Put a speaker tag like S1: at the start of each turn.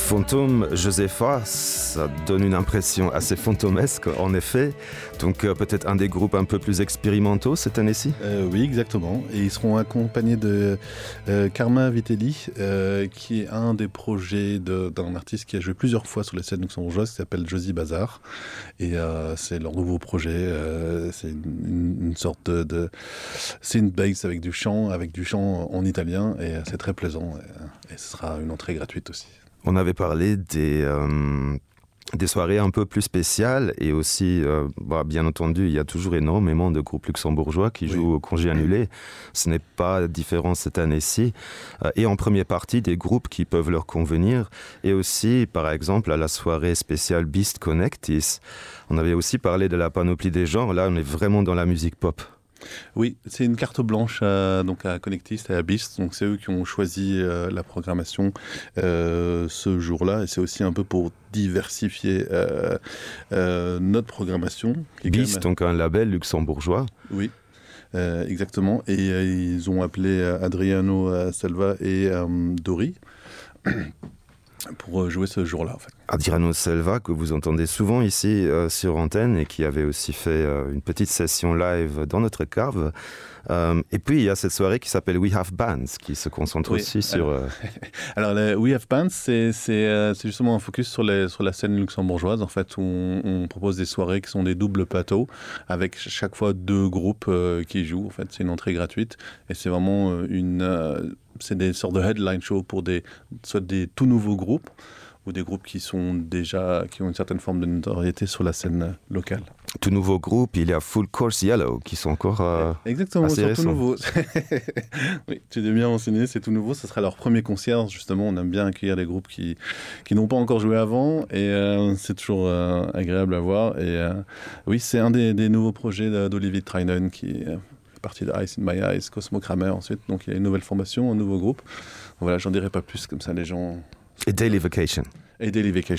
S1: Fantôme Josepha, ça donne une impression assez fantomesque en effet, donc peut-être un des groupes un peu plus expérimentaux cette année-ci.
S2: Oui, exactement, et ils seront accompagnés de Karma Vitelli, qui est un des projets d'un artiste qui a joué plusieurs fois sur les scènes luxembourgeoises, qui s'appelle Josie Bazar, et c'est leur nouveau projet, c'est une sorte de synth-bass avec du chant en italien, et c'est très plaisant, et ce sera une entrée gratuite aussi.
S1: On avait parlé des soirées un peu plus spéciales et aussi, bien entendu, il y a toujours énormément de groupes luxembourgeois qui jouent au congé annulé. Ce n'est pas différent cette année-ci. Et en première partie, des groupes qui peuvent leur convenir. Et aussi, par exemple, à la soirée spéciale Beast Connectis, on avait aussi parlé de la panoplie des genres. Là, on est vraiment dans la musique pop.
S2: Oui, c'est une carte blanche donc à Connectis et à Beast, donc c'est eux qui ont choisi la programmation ce jour-là, et c'est aussi un peu pour diversifier notre programmation.
S1: Beast, donc un label luxembourgeois.
S2: Oui. Exactement, et ils ont appelé Adriano Selva et Dori pour jouer ce jour-là en fait.
S1: Adriano Selva, que vous entendez souvent ici sur antenne et qui avait aussi fait une petite session live dans notre cave. Et puis il y a cette soirée qui s'appelle We Have Bands qui se concentre aussi sur...
S2: Alors les We Have Bands, c'est justement un focus sur la scène luxembourgeoise en fait, où on propose des soirées qui sont des doubles plateaux avec chaque fois 2 groupes qui jouent. En fait, c'est une entrée gratuite et c'est vraiment c'est des sortes de headline shows pour soit des tout nouveaux groupes ou des groupes qui ont une certaine forme de notoriété sur la scène locale.
S1: Tout nouveau groupe, il y a Full Course Yellow qui sont encore
S2: exactement,
S1: assez récents.
S2: Tout nouveau. Oui, tu es bien renseigné, c'est tout nouveau. Ce sera leur premier concert, justement. On aime bien accueillir des groupes qui n'ont pas encore joué avant, et c'est toujours agréable à voir. Et oui, c'est un des nouveaux projets d'Olivier Treinen qui est partie de Ice in My Eyes, Cosmo Kramer ensuite. Donc il y a une nouvelle formation, un nouveau groupe. Voilà, j'en dirai pas plus, comme ça les gens...
S1: Et Daily Vacation.